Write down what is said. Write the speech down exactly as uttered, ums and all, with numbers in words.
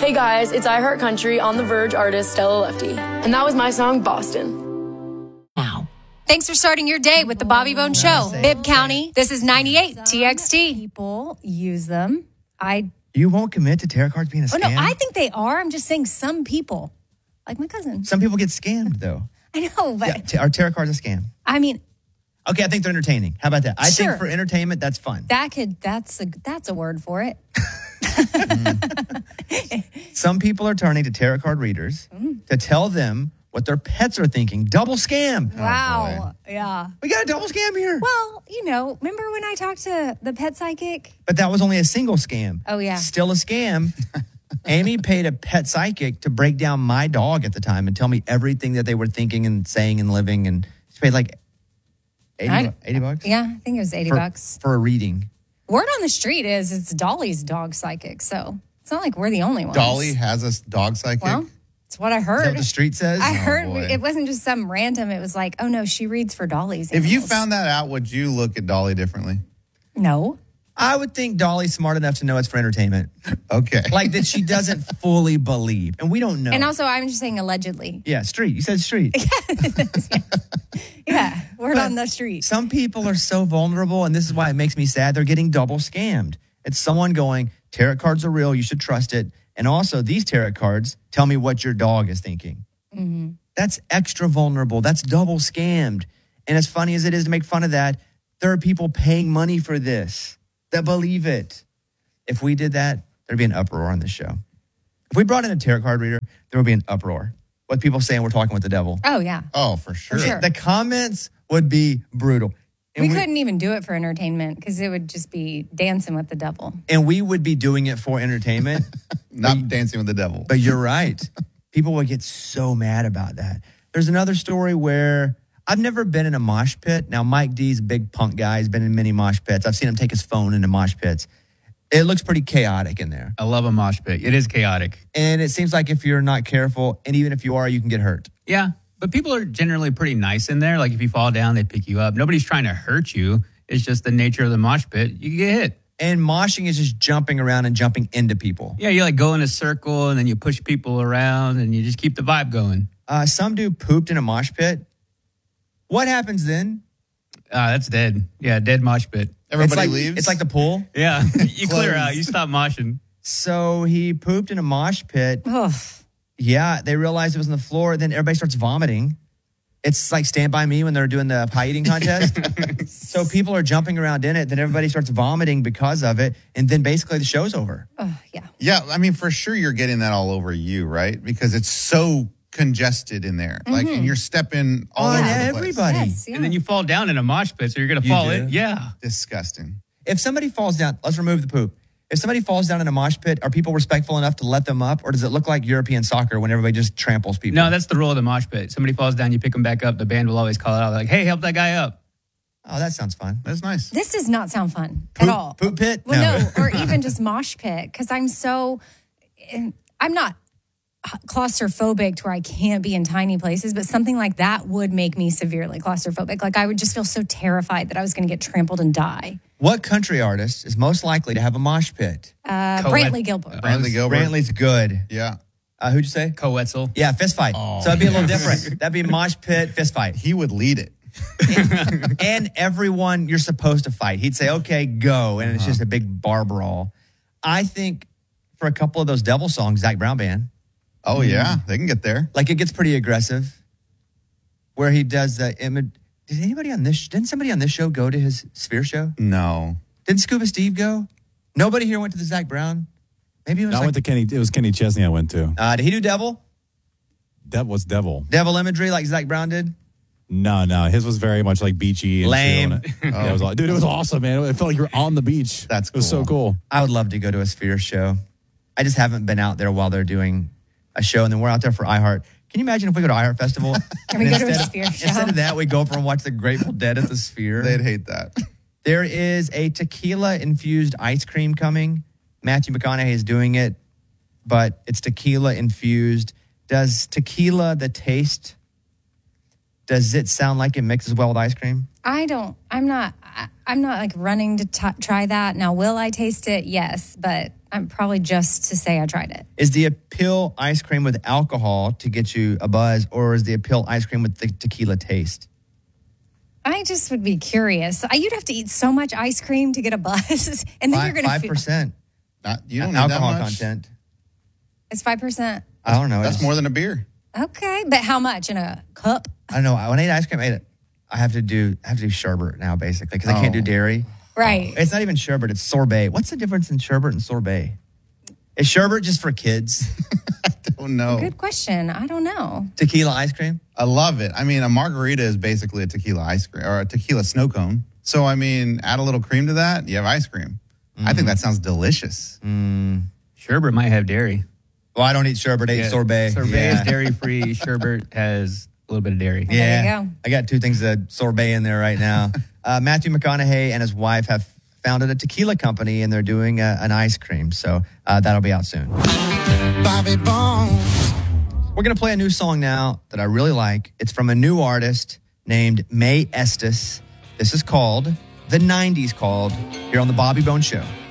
Hey guys, it's I Heart Country on The Verge artist Stella Lefty. And that was my song, Boston. Now. Thanks for starting your day with the Bobby Bone Show. Bibb County, this is ninety-eight T X T. People use them. I. You won't commit to tarot cards being a scam? Oh, no, I think they are. I'm just saying some people, like my cousin. Some people get scammed, though. I know, but. Yeah, t- are tarot cards a scam? I mean. Okay, I think they're entertaining. How about that? I Sure. think for entertainment, that's fun. That could, that's a, that's a word for it. Some people are turning to tarot card readers mm. to tell them what their pets are thinking. Double scam. Wow. Oh, yeah. We got a double scam here. Well, you know, remember when I talked to the pet psychic? But that was only a single scam. Oh, yeah. Still a scam. Amy paid a pet psychic to break down my dog at the time and tell me everything that they were thinking and saying and living. And she paid like eighty, I, eighty bucks? Yeah, I think it was eighty for, bucks. For a reading. Word on the street is it's Dolly's dog psychic, so it's not like we're the only ones. Dolly has a dog psychic? Well, it's what I heard. Is that what the street says? I Oh, heard boy. it wasn't just some random. It was like, oh no, she reads for Dolly's If animals. you found that out, would you look at Dolly differently? No. I would think Dolly's smart enough to know it's for entertainment. Okay. Like that she doesn't fully believe. And we don't know. And also, I'm just saying allegedly. Yeah, street. You said street. Yeah, word But on the street. Some people are so vulnerable, and this is why it makes me sad. They're getting double scammed. It's someone going, tarot cards are real. You should trust it. And also, these tarot cards tell me what your dog is thinking. Mm-hmm. That's extra vulnerable. That's double scammed. And as funny as it is to make fun of that, there are people paying money for this that believe it. If we did that, there'd be an uproar on this show. If we brought in a tarot card reader, there would be an uproar. With people saying we're talking with the devil. Oh, yeah. Oh, for sure. For sure. The comments would be brutal. And We, we couldn't even do it for entertainment because it would just be dancing with the devil. And we would be doing it for entertainment. Not but, dancing with the devil. But you're right. People would get so mad about that. There's another story where I've never been in a mosh pit. Now, Mike D's a big punk guy. He's been in many mosh pits. I've seen him take his phone into mosh pits. It looks pretty chaotic in there. I love a mosh pit. It is chaotic. And it seems like if you're not careful, and even if you are, you can get hurt. Yeah, but people are generally pretty nice in there. Like if you fall down, they pick you up. Nobody's trying to hurt you. It's just the nature of the mosh pit. You can get hit. And moshing is just jumping around and jumping into people. Yeah, you like go in a circle and then you push people around and you just keep the vibe going. Uh, some dude pooped in a mosh pit. What happens then? Uh, that's dead. Yeah, dead mosh pit. Everybody it's like, leaves? It's like the pool. Yeah, you clear out. You stop moshing. So he pooped in a mosh pit. Ugh. Yeah, they realized it was on the floor. Then everybody starts vomiting. It's like Stand By Me when they're doing the pie eating contest. So people are jumping around in it. Then everybody starts vomiting because of it. And then basically the show's over. Oh, yeah. Yeah, I mean, for sure you're getting that all over you, right? Because it's so congested in there. Mm-hmm. Like, and you're stepping all On over the everybody. place. Yes, yeah. And then you fall down in a mosh pit, so you're going to You fall do? in. Yeah. Disgusting. If somebody falls down, let's remove the poop. If somebody falls down in a mosh pit, are people respectful enough to let them up? Or does it look like European soccer when everybody just tramples people? No, that's the rule of the mosh pit. Somebody falls down, you pick them back up. The band will always call it out. Like, hey, help that guy up. Oh, that sounds fun. That's nice. This does not sound fun Poop, at all. Poop pit? Well, no. no, or even just mosh pit because I'm so, I'm not claustrophobic to where I can't be in tiny places, but something like that would make me severely claustrophobic. Like I would just feel so terrified that I was going to get trampled and die. What country artist is most likely to have a mosh pit? Uh, Co- Brantley Gilbert. Brantley Gilbert. Brantley's good. Yeah. Uh, who'd you say? Coetzel. Yeah, fist fight. Oh. So that'd be a little different. That'd be mosh pit, fist fight. He would lead it. and, and everyone you're supposed to fight. He'd say, okay, go. And it's just a big bar brawl. I think for a couple of those devil songs, Zach Brown Band, Oh, yeah. They can get there. like it gets pretty aggressive where he does the image. Did anybody on this, didn't somebody on this show go to his Sphere show? No. Didn't Scuba Steve go? Nobody here went to the Zach Brown? Maybe it was I like, went to Kenny. It was Kenny Chesney I went to. uh, did he do devil? That was Devil. Devil imagery like Zach Brown did? No, no. His was very much like beachy and Lame. chill, and it- yeah, it was, dude, it was awesome, man. It felt like you were on the beach. That's It was so cool. I would love to go to a Sphere show. I just haven't been out there while they're doing a show, and then we're out there for iHeart. Can you imagine if we go to iHeart Festival? Can we and go to a instead of- Sphere show? Instead of that, we go over and watch the Grateful Dead at the Sphere. They'd hate that. There is a tequila-infused ice cream coming. Matthew McConaughey is doing it, but it's tequila-infused. Does tequila, the taste, does it sound like it mixes well with ice cream? I don't, I'm not, I, I'm not like running to t- try that. Now, will I taste it? Yes, but I'm probably just to say I tried it. Is the appeal ice cream with alcohol to get you a buzz, or is the appeal ice cream with the tequila taste? I just would be curious. I, you'd have to eat so much ice cream to get a buzz, and then Five, you're going to five percent Not, you don't need alcohol that much. content. It's five percent. I don't know. That's It's- more than a beer. Okay, but how much in a cup? I don't know. When I eat ice cream, I, eat it, I have to do I have to do sherbet now, basically, because I can't do Oh. dairy. Right. It's not even sherbet; it's sorbet. What's the difference in sherbet and sorbet? Is sherbet just for kids? Oh, no. Good question. I don't know. Tequila ice cream? I love it. I mean, a margarita is basically a tequila ice cream or a tequila snow cone. So, I mean, add a little cream to that, you have ice cream. I think that sounds delicious. Sherbet might have dairy. Well, I don't eat sherbet. I eat Yeah, sorbet. Sorbet yeah. is dairy free. Sherbet has a little bit of dairy. There Yeah, you go. I got two things of sorbet in there right now. uh, Matthew McConaughey and his wife have founded a tequila company, and they're doing a, an ice cream. So uh, that'll be out soon. Bobby Bones. We're going to play a new song now that I really like. It's from a new artist named May Estes. This is called The nineties Called here on The Bobby Bones Show.